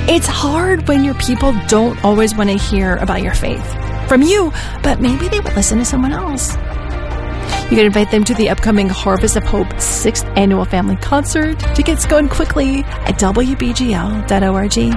It's hard when your people don't always want to hear about your faith from you, but maybe they would listen to someone else. You can invite them to the upcoming Harvest of Hope 6th Annual Family Concert. Tickets going quickly at wbgl.org.